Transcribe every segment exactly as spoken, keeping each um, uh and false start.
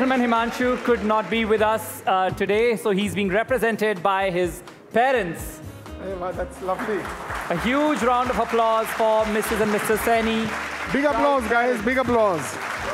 gentlemen, Himanshu could not be with us uh, today, so he's being represented by his parents. Hey, wow, that's lovely. A huge round of applause for Missus and Mister Saini. Big applause, guys. Big applause.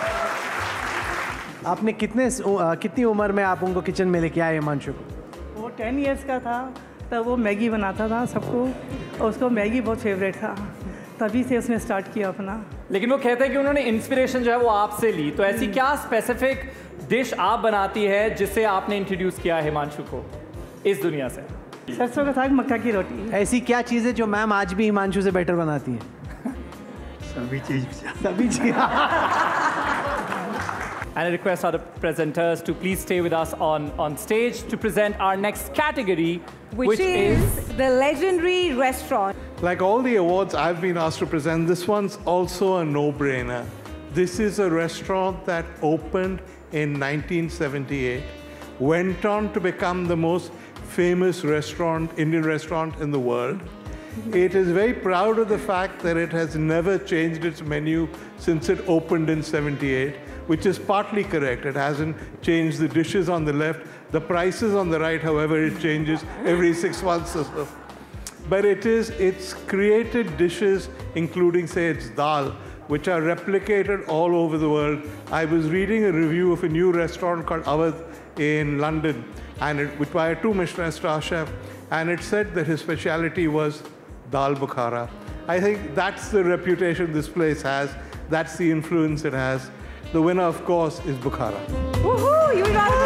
आपने कितने कितनी उम्र में आप उनको kitchen में लेके आए हिमांशु को? वो टेन इयर्स का था तब वो मैगी बनाता था सबको और उसको मैगी बहुत फेवरेट था, तभी से उसने स्टार्ट किया अपना। लेकिन वो कहते हैं कि उन्होंने इंस्पिरेशन जो है वो आपसे ली, तो ऐसी क्या स्पेसिफिक डिश आप बनाती है जिससे आपने इंट्रोड्यूस किया हिमांशु को इस दुनिया से? सरसों का साग, मक्का की रोटी। ऐसी क्या चीज़ है जो मैम आज भी हिमांशु से बेटर बनाती है? सभी चीज़ सभी चीज़। And I request our presenters to please stay with us on, on stage to present our next category, which, which is, is the legendary restaurant. Like all the awards I've been asked to present, this one's also a no-brainer. This is a restaurant that opened in nineteen seventy-eight, went on to become the most famous restaurant, Indian restaurant in the world. It is very proud of the fact that it has never changed its menu since it opened in seventy-eight, which is partly correct. It hasn't changed the dishes on the left. The prices on the right, however, it changes every six months or so. But it is, it's created dishes, including, say, its dal, which are replicated all over the world. I was reading a review of a new restaurant called Awadh in London, and it, which by a two Michelin star chef, and it said that his speciality was dal Bukhara. I think that's the reputation this place has. That's the influence it has. The winner, of course, is Bukhara. Woohoo! You got it.